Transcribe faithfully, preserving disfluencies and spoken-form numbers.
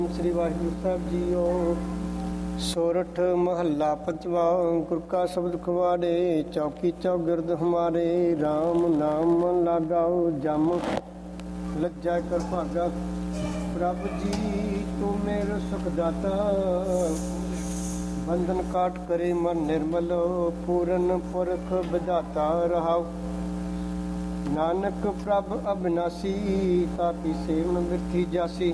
ਸ੍ਰੀ ਵਾਹਿਗੁਰੂ ਸਾਹਿਬ JIO. ਸੋਰਠ ਮਹੱਲਾ ਪੰਜਵਾ। ਗੁਰ ਕਾ ਸ਼ਬਦ ਖਵਾੜੇ, ਚੌਕੀ ਚੌਗਿਰਦ ਹਮਾਰੇ। RAM ਨਾਮ ਲਾਗਾਓ ਜਮ, ਲੱਜਾ ਕਰ ਭਾਗਾ। ਪ੍ਰਭ ਜੀ ਤੂੰ ਮੇਰੇ ਸੁਖ ਦਾਤਾ, ਬੰਧਨ ਕਾਟ ਕਰੇ ਮਨ ਨਿਰਮਲ। ਪੂਰਨ ਪੁਰਖ ਵਿਧਾਤਾ ਰਹਾਉ, ਨਾਨਕ ਪ੍ਰਭ ਅਬਿਨਾਸੀ। ਤਾਕੀ ਸੇਵਨ ਮਿੱਠੀ ਜਾਸੀ।